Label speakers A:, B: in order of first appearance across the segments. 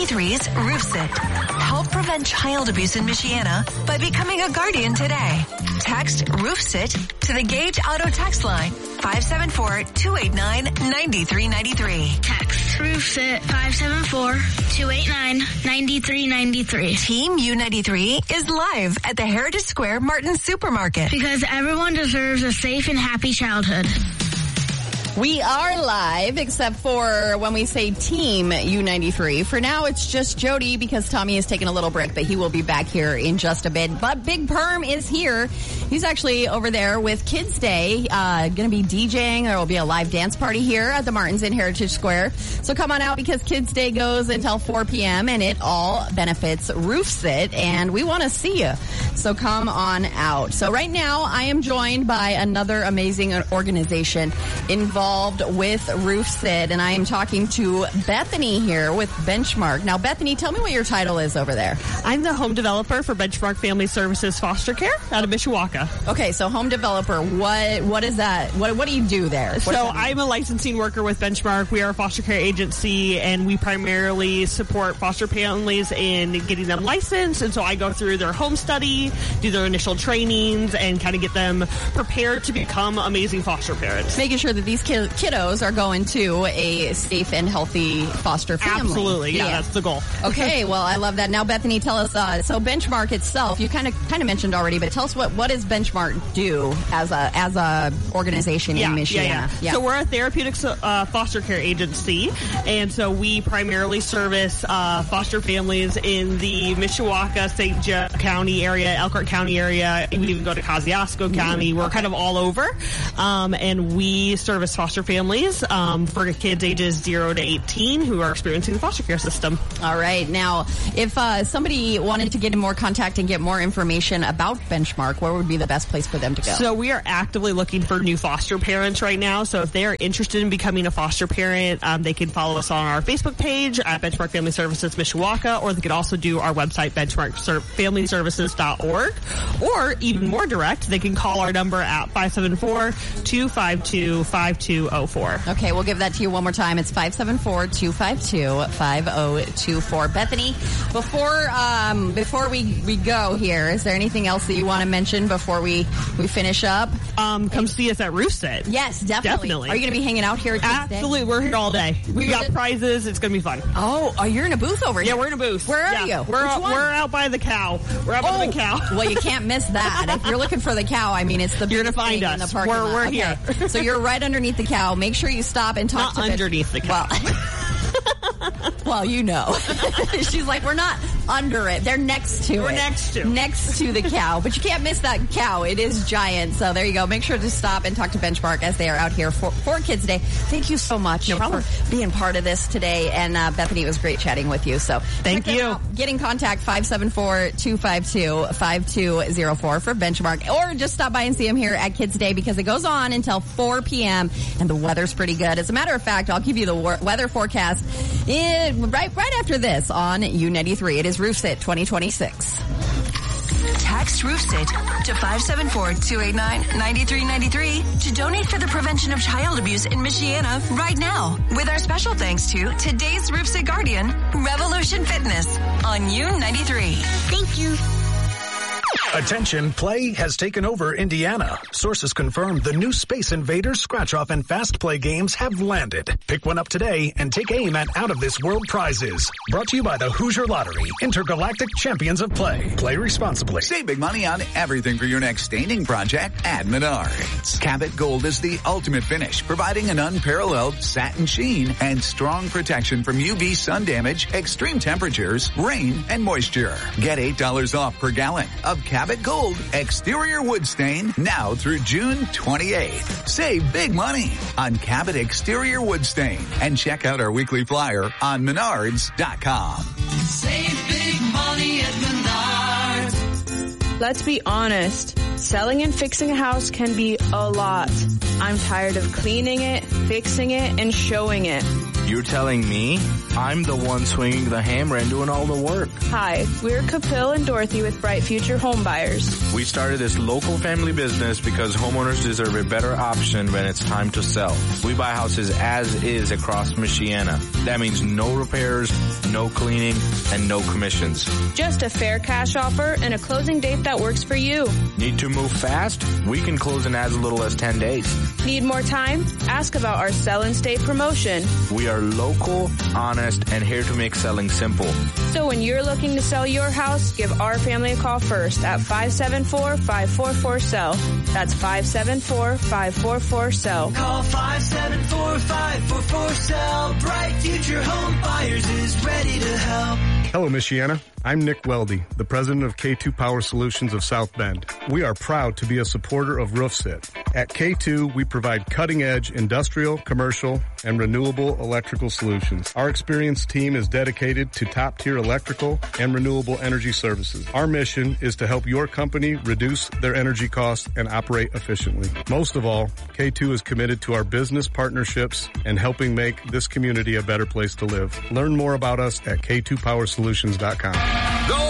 A: U93's Roof Sit. Help prevent child abuse in Michiana by becoming a guardian today. Text Roof Sit to the Gage Auto text line 574-289-9393.
B: Text Roof Sit 574-289-9393.
A: Team U93 is live at the Heritage Square Martin Supermarket.
B: Because everyone deserves a safe and happy childhood.
C: We are live, except for when we say Team U93. For now, it's just Jody because Tommy is taking a little break, but he will be back here in just a bit. But Big Perm is here. He's actually over there with Kids Day, going to be DJing. There will be a live dance party here at the Martins in Heritage Square. So come on out because Kids Day goes until 4 p.m. and it all benefits Roof Sit, and we want to see you. So come on out. So right now, I am joined by another amazing organization involved with Roof Sit, and I am talking to Bethany here with Benchmark. Now, Bethany, tell me what your title is over there.
D: I'm the home developer for Benchmark Family Services Foster Care out of Mishawaka.
C: Okay, so home developer, what is that? What do you do there?
D: So I'm a licensing worker with Benchmark. We are a foster care agency, and we primarily support foster families in getting them licensed, and so I go through their home study, do their initial trainings, and kind of get them prepared to become amazing foster parents.
C: Making sure that these kiddos are going to a safe and healthy foster family.
D: Absolutely, yeah, that's the goal.
C: Okay, well, I love that. Now, Bethany, tell us, so Benchmark itself, you kind of mentioned already, but tell us what does Benchmark do as a organization in Michiana?
D: Yeah. So we're a therapeutic foster care agency, and so we primarily service foster families in the Mishawaka, St. Joe County area, Elkhart County area. We even go to Kosciuszko County. We're kind of all over, and we service foster families for kids ages 0 to 18 who are experiencing the foster care system.
C: All right. Now, if somebody wanted to get in more contact and get more information about Benchmark, where would be the best place for them to go?
D: So we are actively looking for new foster parents right now. So if they are interested in becoming a foster parent, they can follow us on our Facebook page at Benchmark Family Services Mishawaka, or they could also do our website, benchmarkfamilyservices.org, or even more direct, they can call our number at 574-252-5204.
C: Okay, we'll give that to you one more time. It's 574-252-5024. Bethany, before we go here, is there anything else that you want to mention before we finish up?
D: Come see us at Roof Sit.
C: Yes, definitely. Are you going to be hanging out here at Kids Day?
D: Absolutely. We're here all day. We got prizes. It's going to be fun.
C: Oh, you're in a booth over here?
D: Yeah, we're in a booth.
C: Where are you?
D: We're out by the cow. We're out by the cow.
C: Well, you can't miss that. If you're looking for the cow, I mean, it's the
D: You're going to find us.
C: In the parking lot.
D: We're here.
C: So you're right underneath the cow. Make sure you stop and talk
D: Not
C: to
D: underneath the cow.
C: Well, you know. She's like, we're not under it. They're next to it.
D: We're next
C: to the cow. But you can't miss that cow. It is giant. So there you go. Make sure to stop and talk to Benchmark as they are out here for Kids Day. Thank you so much for being part of this today. And Bethany, it was great chatting with you. So
D: thank you.
C: Get in contact 574-252-5204 for Benchmark. Or just stop by and see them here at Kids Day because it goes on until 4 p.m. and the weather's pretty good. As a matter of fact, I'll give you the weather forecast right after this on U93. It is Roof Sit 2026.
A: Text Roof Sit to 574-289-9393 to donate for the prevention of child abuse in Michiana right now. With our special thanks to today's Roof Sit guardian, Revolution Fitness on U93.
B: Thank you.
E: Attention, play has taken over Indiana. Sources confirm the new Space Invaders, Scratch-Off, and Fast Play games have landed. Pick one up today and take aim at out-of-this-world prizes. Brought to you by the Hoosier Lottery, Intergalactic Champions of Play. Play responsibly.
F: Save big money on everything for your next staining project at Menards. Cabot Gold is the ultimate finish, providing an unparalleled satin sheen and strong protection from UV sun damage, extreme temperatures, rain, and moisture. Get $8 off per gallon of Cabot Gold exterior wood stain now through June 28th. Save big money on Cabot exterior wood stain and check out our weekly flyer on Menards.com.
G: Save big money at Menards.
H: Let's be honest. Selling and fixing a house can be a lot. I'm tired of cleaning it, fixing it, and showing it.
I: You're telling me? I'm the one swinging the hammer and doing all the work.
H: Hi, we're Kapil and Dorothy with Bright Future Home Buyers.
I: We started this local family business because homeowners deserve a better option when it's time to sell. We buy houses as is across Michiana. That means no repairs, no cleaning, and no commissions.
H: Just a fair cash offer and a closing date that works for you.
I: Need to move fast? We can close in as little as 10 days.
H: Need more time? Ask about our Sell and Stay promotion.
I: We are local, honest, and here to make selling simple.
H: So when you're looking to sell your house, give our family a call first at 574-544-SELL. That's 574-544-SELL.
G: Call 574-544-SELL. Bright Future Home Buyers is ready to help.
J: Hello, Michiana. I'm Nick Weldy, the president of K2 Power Solutions of South Bend. We are proud to be a supporter of RoofSit. At K2, we provide cutting-edge industrial, commercial, and renewable electrical solutions. Our experienced team is dedicated to top-tier electrical and renewable energy services. Our mission is to help your company reduce their energy costs and operate efficiently. Most of all, K2 is committed to our business partnerships and helping make this community a better place to live. Learn more about us at K2PowerSolutions.com.
K: Go!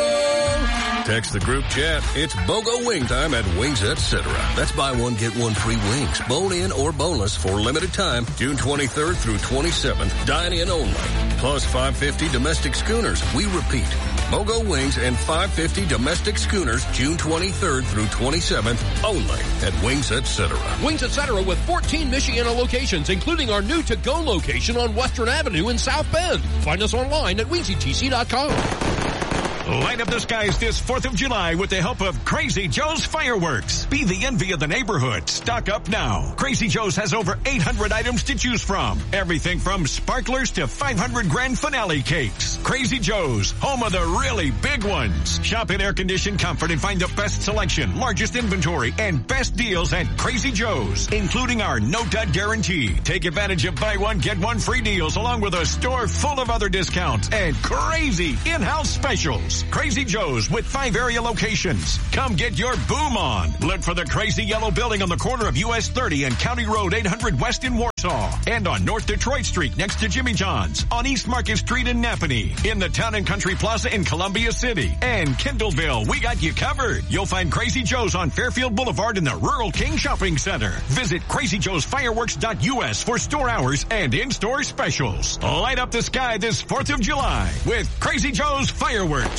K: Text the group chat. It's BOGO wing time at Wings Etc. That's buy one, get one free wings. Bone in or boneless for limited time. June 23rd through 27th. Dine in only. Plus $5.50 domestic schooners. We repeat. BOGO wings and $5.50 domestic schooners June 23rd through 27th only at Wings Etc.
L: Wings Etc. with 14 Michiana locations, including our new to-go location on Western Avenue in South Bend. Find us online at WingsyTC.com.
M: Light up the skies this 4th of July with the help of Crazy Joe's Fireworks. Be the envy of the neighborhood. Stock up now. Crazy Joe's has over 800 items to choose from. Everything from sparklers to 500 grand finale cakes. Crazy Joe's, home of the really big ones. Shop in air-conditioned comfort and find the best selection, largest inventory, and best deals at Crazy Joe's, including our no-dud guarantee. Take advantage of buy one, get one free deals along with a store full of other discounts and crazy in-house specials. Crazy Joe's with 5 area locations. Come get your boom on. Look for the crazy yellow building on the corner of US 30 and County Road 800 West in Warsaw. And on North Detroit Street next to Jimmy John's. On East Market Street in Napanee. In the Town and Country Plaza in Columbia City. And Kindleville, we got you covered. You'll find Crazy Joe's on Fairfield Boulevard in the Rural King Shopping Center. Visit crazyjoesfireworks.us for store hours and in-store specials. Light up the sky this 4th of July with Crazy Joe's Fireworks.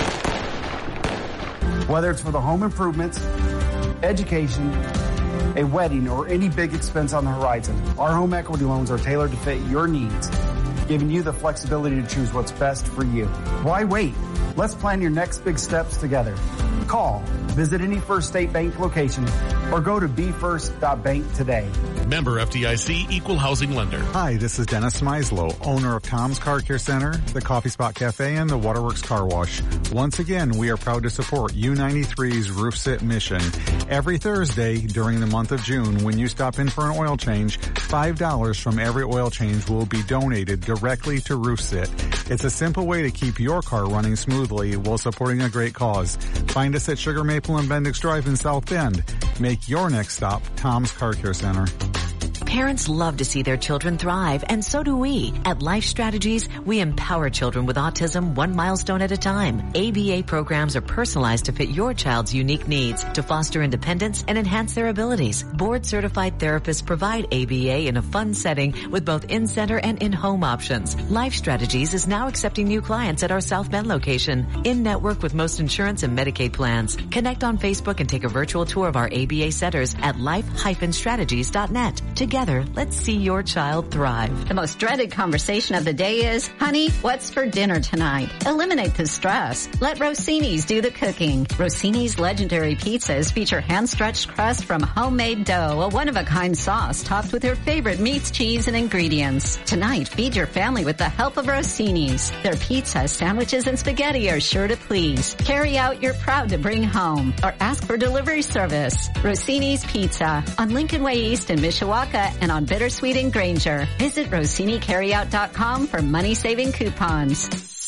N: Whether it's for the home improvements, education, a wedding, or any big expense on the horizon, our home equity loans are tailored to fit your needs, giving you the flexibility to choose what's best for you. Why wait? Let's plan your next big steps together. Call, visit any First State Bank location, or go to befirst.bank today.
L: Member FDIC, Equal Housing Lender.
O: Hi, this is Dennis Meislow, owner of Tom's Car Care Center, the Coffee Spot Cafe, and the Waterworks Car Wash. Once again, we are proud to support U93's RoofSit mission. Every Thursday during the month of June, when you stop in for an oil change, $5 from every oil change will be donated directly to RoofSit. It's a simple way to keep your car running smoothly while supporting a great cause. Find us at Sugar Maple and Bendix Drive in South Bend. Make your next stop Tom's Car Care Center.
P: Parents love to see their children thrive, and so do we. At Life Strategies, we empower children with autism one milestone at a time. ABA programs are personalized to fit your child's unique needs to foster independence and enhance their abilities. Board-certified therapists provide ABA in a fun setting with both in-center and in-home options. Life Strategies is now accepting new clients at our South Bend location, in-network with most insurance and Medicaid plans. Connect on Facebook and take a virtual tour of our ABA centers at life-strategies.net. Together, let's see your child thrive.
Q: The most dreaded conversation of the day is, honey, what's for dinner tonight? Eliminate the stress. Let Rossini's do the cooking. Rossini's legendary pizzas feature hand-stretched crust from homemade dough, a one-of-a-kind sauce topped with your favorite meats, cheese, and ingredients. Tonight, feed your family with the help of Rossini's. Their pizzas, sandwiches, and spaghetti are sure to please. Carry out you're proud to bring home or ask for delivery service. Rossini's Pizza on Lincoln Way East in Mishawaka and on Bittersweet in Granger. Visit RossiniCarryout.com for money-saving coupons.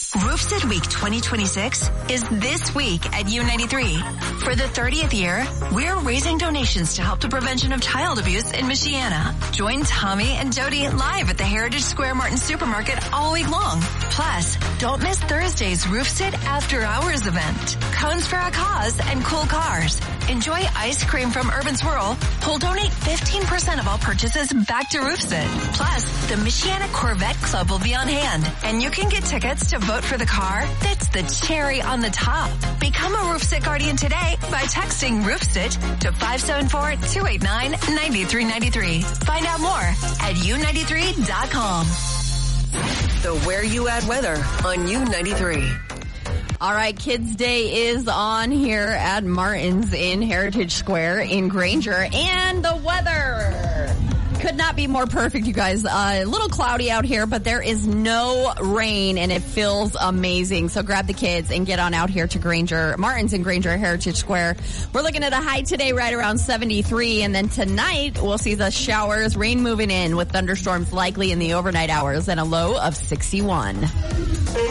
A: Roofsit Week 2026 is this week at U93. For the 30th year, we're raising donations to help the prevention of child abuse in Michiana. Join Tommy and Jody live at the Heritage Square Martin Supermarket all week long. Plus, don't miss Thursday's Roofsit After Hours event. Cones for a Cause and cool cars. Enjoy ice cream from Urban Swirl. We'll donate 15% of all purchases back to Roofsit. Plus, the Michiana Corvette Club will be on hand, and you can get tickets to vote for the car that's the cherry on the top. Become a Roofsit Guardian today by texting Roofsit to 574-289-9393. Find out more at u93.com.
R: The Where You At weather on U93.
C: All right, Kids Day is on here at Martin's in Heritage Square in Granger, and the weather could not be more perfect, you guys. A little cloudy out here, but there is no rain, and it feels amazing. So grab the kids and get on out here to Granger, Martin's in Granger, Heritage Square. We're looking at a high today right around 73, and then tonight we'll see the showers, rain moving in with thunderstorms likely in the overnight hours and a low of 61.